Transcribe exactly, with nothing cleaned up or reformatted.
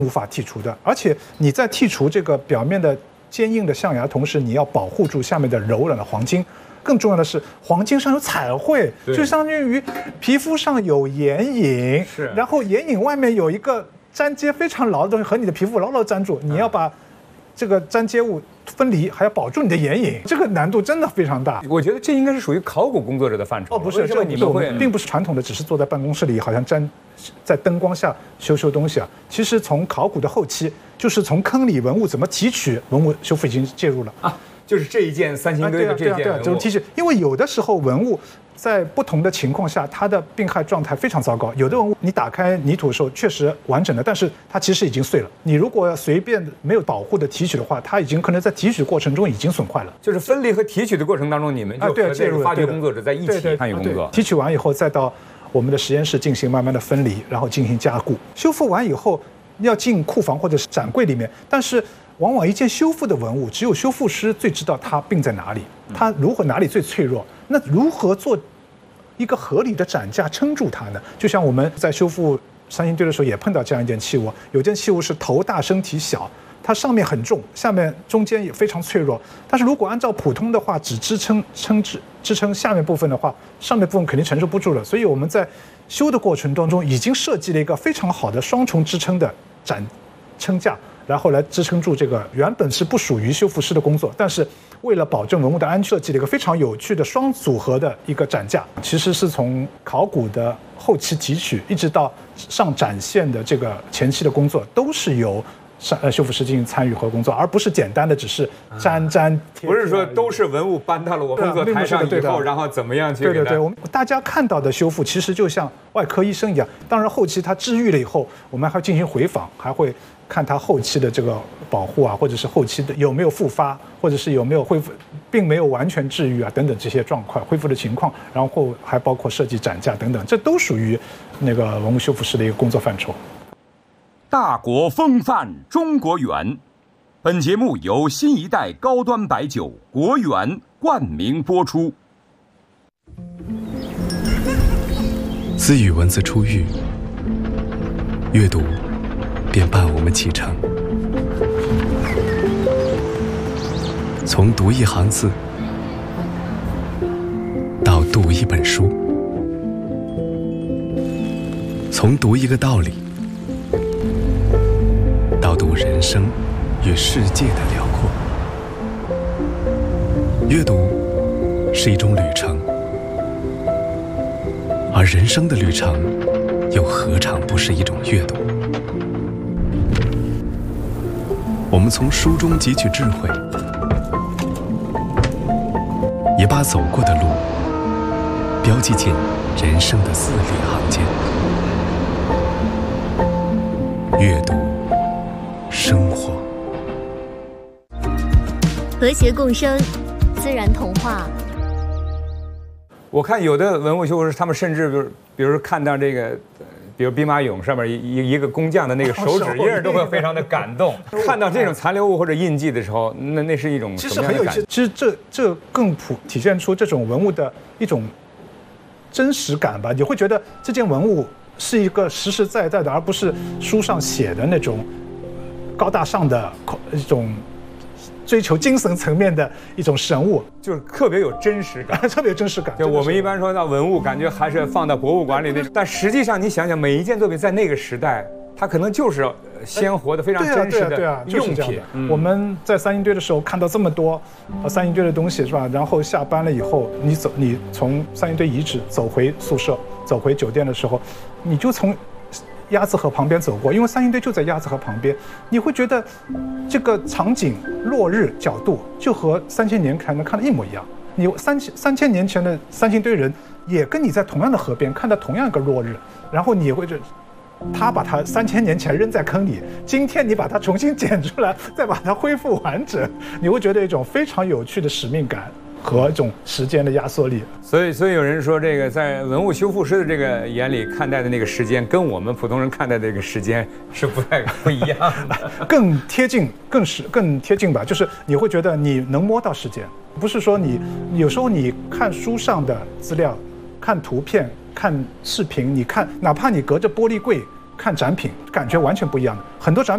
无法剔除的。而且你在剔除这个表面的坚硬的象牙同时，你要保护住下面的柔软的黄金。更重要的是，黄金上有彩绘，就相当于皮肤上有眼影， 是， 然后眼影外面有一个粘接非常牢的东西和你的皮肤牢牢粘住，你要把这个粘接物分离，还要保住你的眼影，这个难度真的非常大。 我觉得这应该是属于考古工作者的范畴。 哦，不是，这个你们会并不是传统的，只是坐在办公室里好像粘在灯光下修修东西啊。其实从考古的后期，就是从坑里文物怎么提取，文物修复已经介入了啊。 就是这一件三星堆的这件文物， 对啊，就是提取，因为有的时候文物在不同的情况下，它的病害状态非常糟糕。有的文物你打开泥土的时候确实完整的，但是它其实已经碎了。你如果随便没有保护的提取的话，它已经可能在提取过程中已经损坏了。 就是分离和提取的过程当中，你们就和这个发掘工作者在一起参与工作。 提取完以后，再到我们的实验室进行慢慢的分离，然后进行加固。修复完以后要进库房或者是展柜里面，但是往往一件修复的文物，只有修复师最知道它病在哪里，它如何哪里最脆弱。那如何做一个合理的展架撑住它呢？就像我们在修复三星堆的时候也碰到这样一件器物，有件器物是头大身体小，它上面很重，下面中间也非常脆弱。但是如果按照普通的话，只支撑撑支支撑下面部分的话，上面部分肯定承受不住了。所以我们在修的过程当中，已经设计了一个非常好的双重支撑的展撑架。然后来支撑住这个原本是不属于修复师的工作，但是为了保证文物的安全，设计了一个非常有趣的双组合的一个展架。其实是从考古的后期提取，一直到上展现的这个前期的工作，都是由上呃修复师进行参与和工作，而不是简单的只是粘粘贴。 不是说都是文物搬到了我工作台上以后，然后怎么样去？ 对对对，我们大家看到的修复其实就像外科医生一样，当然后期他治愈了以后，我们还会进行回访，还会看他后期的这个保护啊，或者是后期的有没有复发，或者是有没有恢复，并没有完全治愈啊等等这些状况恢复的情况，然后还包括设计展架等等，这都属于那个文物修复师的一个工作范畴。 大国风范中国园，本节目由新一代高端白酒国园冠名播出。 自与文字初遇，阅读便伴我们启程。从读一行字到读一本书，从读一个道理到读人生与世界的辽阔。阅读是一种旅程，而人生的旅程又何尝不是一种阅读？我们从书中汲取智慧，也把走过的路标记进人生的字里行间。阅读生活， 和谐共生，自然童话。 我看有的文物修复师，他们甚至比如，比如看到这个，比如兵马俑上面一一个工匠的那个手指印，都会非常的感动。看到这种残留物或者印记的时候，那那是一种其实很有趣。其实这这更普体现出这种文物的一种真实感吧。你会觉得这件文物是一个实实在在的，而不是书上写的那种高大上的一种追求精神层面的一种神物， 就是特别有真实感， 特别有真实感。 就我们一般说到文物，感觉还是放到博物馆里那种，但实际上你想想，每一件作品在那个时代，它可能就是鲜活的、非常真实的用品。 我们在三星堆的时候看到这么多三星堆的东西，是吧？然后下班了以后，你走，你从三星堆遗址走回宿舍、走回酒店的时候，你就从鸭子河旁边走过，因为三星堆就在鸭子河旁边，你会觉得这个场景落日角度就和三千年前能看的一模一样。你三千三千年前的三星堆人也跟你在同样的河边看到同样一个落日，然后你会觉得他把它三千年前扔在坑里，今天你把它重新捡出来，再把它恢复完整，你会觉得一种非常有趣的使命感和一种时间的压缩力。 所以，所以有人说，这个在文物修复师的这个眼里看待的那个时间，跟我们普通人看待的这个时间是不太不一样的， 更贴近，更是更贴近吧。就是你会觉得你能摸到时间，不是说你有时候你看书上的资料，看图片，看视频，你看哪怕你隔着玻璃柜看展品，感觉完全不一样的。很多展品